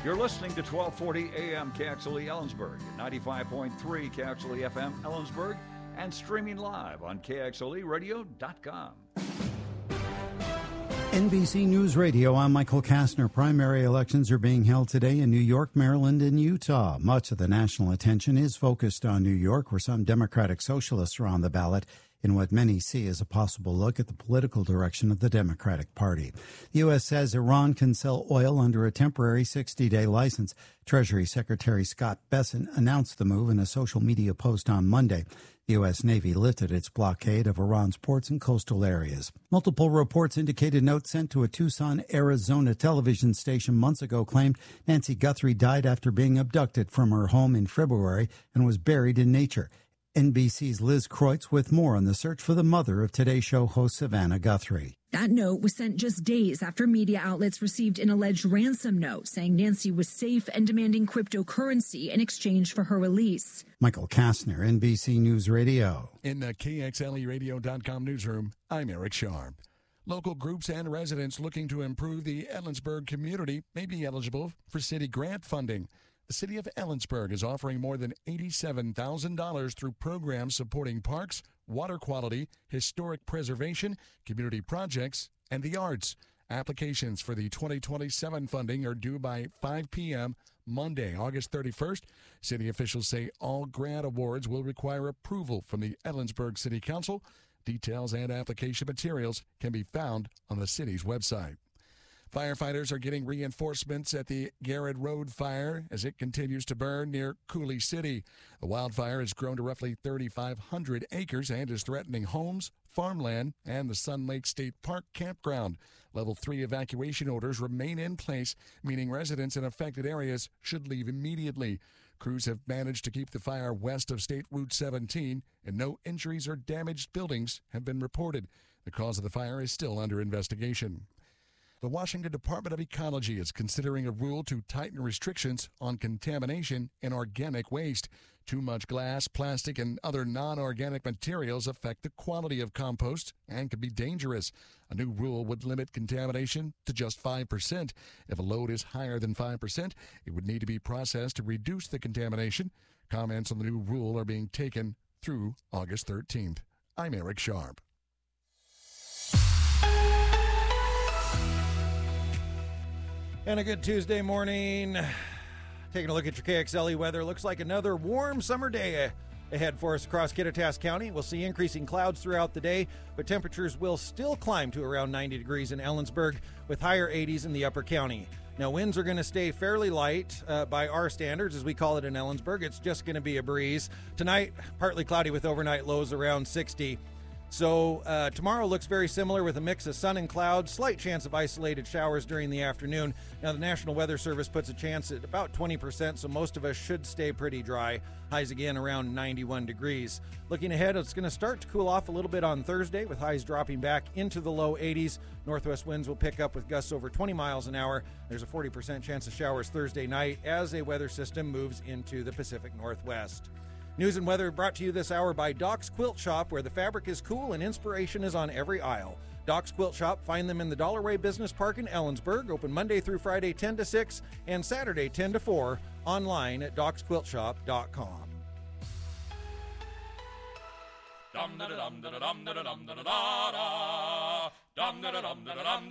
You're listening to 1240 AM KXLE Ellensburg, 95.3 KXLE FM Ellensburg, and streaming live on KXLEradio.com. NBC News Radio, I'm Michael Kastner. Primary elections are being held today in New York, Maryland, and Utah. Much of the national attention is focused on New York, where some Democratic socialists are on the ballot in what many see as a possible look at the political direction of the Democratic Party. The U.S. says Iran can sell oil under a temporary 60-day license. Treasury Secretary Scott Bessent announced the move in a social media post on Monday. The U.S. Navy lifted its blockade of Iran's ports and coastal areas. Multiple reports indicated notes sent to a Tucson, Arizona television station months ago claimed Nancy Guthrie died after being abducted from her home in February and was buried in nature. NBC's Liz Kreutz with more on the search for the mother of Today Show host Savannah Guthrie. That note was sent just days after media outlets received an alleged ransom note saying Nancy was safe and demanding cryptocurrency in exchange for her release. Michael Kastner, NBC News Radio. In the KXLEradio.com newsroom, I'm Eric Sharp. Local groups and residents looking to improve the Ellensburg community may be eligible for city grant funding. The city of Ellensburg is offering more than $87,000 through programs supporting parks, water quality, historic preservation, community projects, and the arts. Applications for the 2027 funding are due by 5 p.m. Monday, August 31st. City officials say all grant awards will require approval from the Ellensburg City Council. Details and application materials can be found on the city's website. Firefighters are getting reinforcements at the Garrett Road fire as it continues to burn near Coulee City. The wildfire has grown to roughly 3,500 acres and is threatening homes, farmland, and the Sun Lake State Park campground. Level 3 evacuation orders remain in place, meaning residents in affected areas should leave immediately. Crews have managed to keep the fire west of State Route 17, and no injuries or damaged buildings have been reported. The cause of the fire is still under investigation. The Washington Department of Ecology is considering a rule to tighten restrictions on contamination in organic waste. Too much glass, plastic, and other non-organic materials affect the quality of compost and can be dangerous. A new rule would limit contamination to just 5%. If a load is higher than 5%, it would need to be processed to reduce the contamination. Comments on the new rule are being taken through August 13th. I'm Eric Sharp. And a good Tuesday morning. Taking a look at your KXLE weather. Looks like another warm summer day ahead for us across Kittitas County. We'll see increasing clouds throughout the day, but temperatures will still climb to around 90 degrees in Ellensburg with higher 80s in the upper county. Now, winds are going to stay fairly light by our standards, as we call it in Ellensburg. It's just going to be a breeze. Tonight, partly cloudy with overnight lows around 60. So tomorrow looks very similar with a mix of sun and clouds, slight chance of isolated showers during the afternoon. Now, the National Weather Service puts a chance at about 20%, so most of us should stay pretty dry. Highs again around 91 degrees. Looking ahead, it's going to start to cool off a little bit on Thursday with highs dropping back into the low 80s. Northwest winds will pick up with gusts over 20 miles an hour. There's a 40% chance of showers Thursday night as a weather system moves into the Pacific Northwest. News and weather brought to you this hour by Doc's Quilt Shop, where the fabric is cool and inspiration is on every aisle. Doc's Quilt Shop, find them in the Dollar Ray Business Park in Ellensburg, open Monday through Friday 10 to 6 and Saturday 10 to 4, online at docsquiltshop.com.